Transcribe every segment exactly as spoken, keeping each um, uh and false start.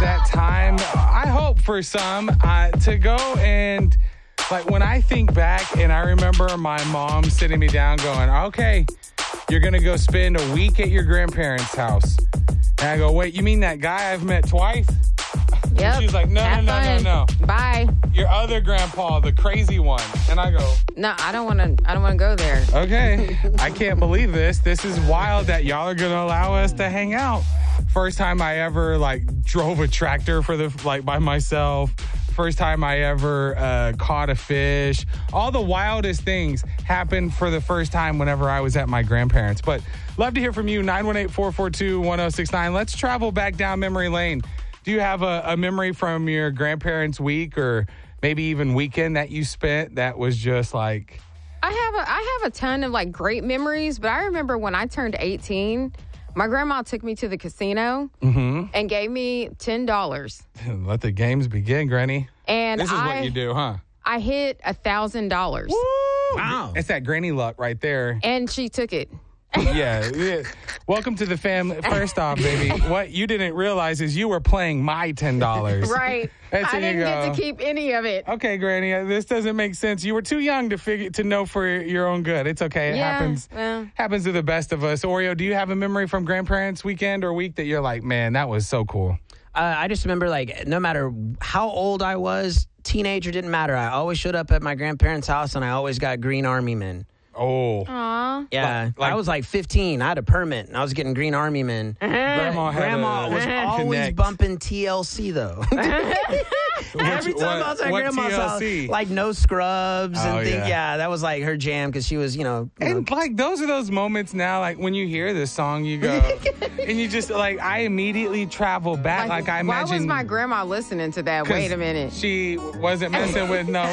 that time, I hope for some, uh, to go and, like, when I think back and I remember my mom sitting me down going, okay, you're going to go spend a week at your grandparents' house. And I go, wait, you mean that guy I've met twice? Yep. And she's like, no, Have no, no, fun. no, no. Bye. Your other grandpa, the crazy one. And I go, No, I don't want to. I don't want to go there. okay, I can't believe this. This is wild that y'all are going to allow us to hang out. First time I ever, like, drove a tractor for the, like, by myself. First time I ever uh, caught a fish. All the wildest things happened for the first time whenever I was at my grandparents. But love to hear from you, nine one eight, four four two, one oh six nine. Let's travel back down memory lane. Do you have a, a memory from your grandparents' week or maybe even weekend that you spent that was just like... I have a I have a ton of like great memories, but I remember when I turned eighteen, my grandma took me to the casino Mm-hmm. and gave me ten dollars. Let the games begin, Granny. And This is I, what you do, huh? I hit a thousand dollars, Wow. It's that granny luck right there. and she took it. Yeah, yeah. Welcome to the family. First off, baby, what you didn't realize is you were playing my ten dollars. Right. That's I how you didn't get go. to keep any of it. Okay, Granny, uh, this doesn't make sense. You were too young to figure to know for your own good. It's okay. It Yeah, happens. well. Happens to the best of us. Oreo, do you have a memory from grandparents' weekend or week that you're like, man, that was so cool? Uh, I just remember, like, no matter how old I was, teenager, didn't matter. I always showed up at my grandparents' house, and I always got Green Army men. Oh, Aw. Yeah, Like- like- I was like fifteen. I had a permit, and I was getting Green Army men. Grandma had Grandma a was always connect. bumping T L C, though. Every time what- I was at what grandma's house, T L C? like no scrubs Oh, and things. yeah. Yeah. that was like her jam because she was, you know. you know, And like those are those moments now, like when you hear this song, you go, and you just like I immediately travel back, like, I why imagine. was my grandma listening to that? 'cause Wait a minute. She wasn't messing with no.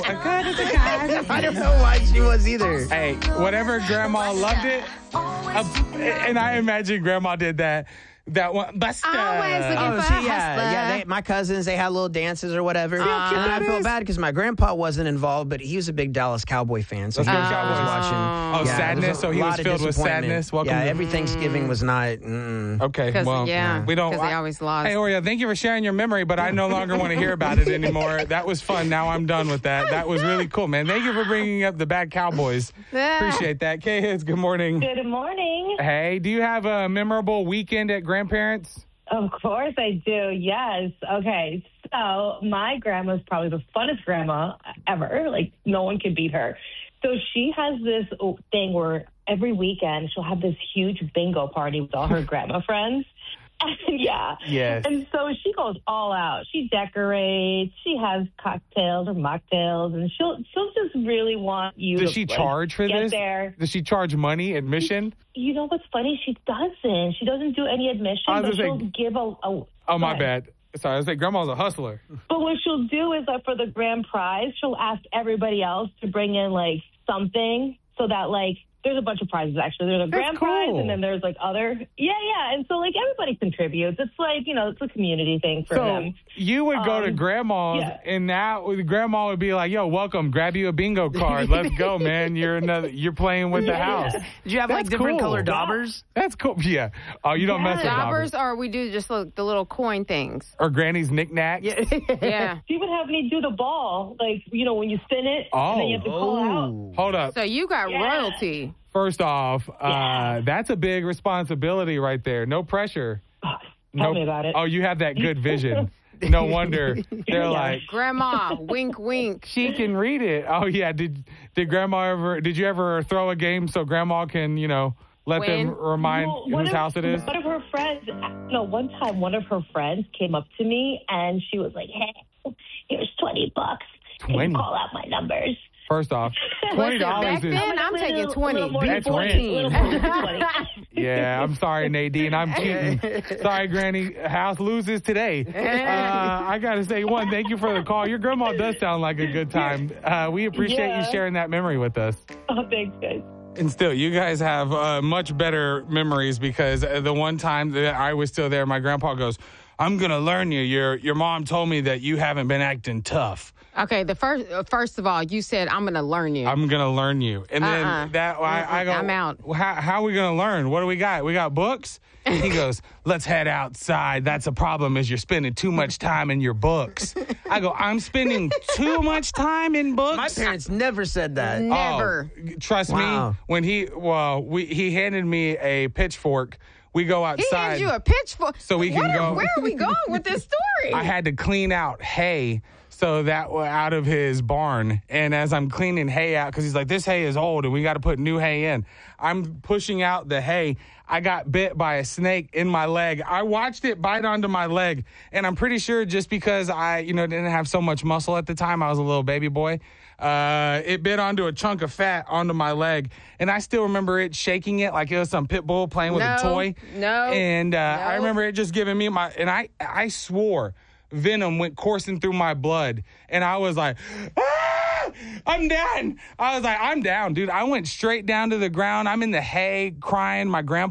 I don't know why she was either. Hey, whatever grandma loved it, uh, and I imagine grandma did that. That one, Buster. Always looking Oh, for she, a yeah, hustler. yeah. They, my cousins, they had little dances or whatever. how cute and I that felt is. bad because my grandpa wasn't involved, but he was a big Dallas Cowboy fan, so Let's he go was always Cowboys. watching. Oh, Yeah, sadness. there was a So he lot was of filled with disappointment. sadness. Welcome yeah, to- every Thanksgiving was not. Mm. Okay, 'Cause, well, yeah, we don't. 'cause they I- always lost. Hey, Oreo, thank you for sharing your memory, but I no longer want to hear about it anymore. That was fun. Now I'm done with that. That was really cool, man. Thank you for bringing up the bad Cowboys. Appreciate that. K-Hits, good morning. Good morning. Hey, do you have a memorable weekend at grandparents? Of course I do. Yes. Okay. So my grandma's probably the funnest grandma ever. Like no one can beat her. So she has this thing where every weekend she'll have this huge bingo party with all her grandma friends. And yeah. Yes. And so she goes all out. She decorates. She has cocktails or mocktails, and she'll she'll just really want you. Does to she like, charge for get this? there. Does she charge money, admission? You know what's funny? She doesn't. She doesn't do any admission, I was but she'll gonna say- give a. a Oh, my right. bad. Sorry, I was like, grandma's a hustler. But what she'll do is that for the grand prize, she'll ask everybody else to bring in like something so that like there's a bunch of prizes actually. There's a That's grand prize cool. and then there's like other yeah, yeah. And so like everybody contributes. It's like, you know, it's a community thing for So them. you would go to Um, grandma's, yeah. and that grandma would be like, "Yo, welcome. Grab you a bingo card. Let's go, man. You're another. You're playing with the Yeah. house. Did you have like That's different cool. colored daubers? That's cool. Yeah. Oh, you don't mess with Jobbers, daubers or we do just look, the little coin things. or Granny's knickknacks. Yeah. Yeah. She would have me do the ball, like, you know, when you spin it and then you have to call out. Oh. Hold up. So you got Yeah. royalty. First off, uh, Yeah. that's a big responsibility right there. No pressure. Tell no, me about it. Oh, you have that good vision. No wonder they're Yeah. like, Grandma, wink, wink. she can read it. Oh yeah. Did did grandma ever? Did you ever throw a game so grandma can you know let them Win. remind Well, one whose of- house it is? One of her friends, no, one time one of her friends came up to me and she was like, hey, here's twenty bucks. Can twenty? you call out my numbers? First off, twenty dollars Back is. then, I'm A taking little- twenty. a little more That's than rent. twenty, a little more than twenty. Yeah, I'm sorry, Nadine. I'm cheating. Sorry, Granny. House loses today. Uh, I got to say, one, thank you for the call. Your grandma does sound like a good time. Uh, we appreciate Yeah. you sharing that memory with us. Oh, thanks, guys. And still, you guys have uh, much better memories because uh, the one time that I was still there, my grandpa goes, I'm going to learn you. Your your mom told me that you haven't been acting tough. Okay, the first uh, first of all, you said I'm going to learn you. I'm gonna learn you, and then Uh-uh. that I, I go. I'm out. How, how are we gonna learn? What do we got? We got books. He goes, let's head outside. That's a problem, is you're spending too much time in your books. I go, I'm spending too much time in books. My parents never said that. Never. Oh, trust Wow. me, when he well, we he handed me a pitchfork. We go He outside. hands you a pitchfork. So we can What are- go- Where are we going with this story? I had to clean out hay so that wa- out of his barn. And as I'm cleaning hay out, because he's like, this hay is old and we got to put new hay in. I'm pushing out the hay. I got bit by a snake in my leg. I watched it bite onto my leg. And I'm pretty sure just because I, you know, didn't have so much muscle at the time, I was a little baby boy. Uh, it bit onto a chunk of fat onto my leg. And I still remember it shaking it like it was some pit bull playing with No, a toy. no, And uh, I no. remember it just giving me my, and I, I swore venom went coursing through my blood. And I was like, ah, I'm done. I was like, I'm down, dude. I went straight down to the ground. I'm in the hay crying. My grandpa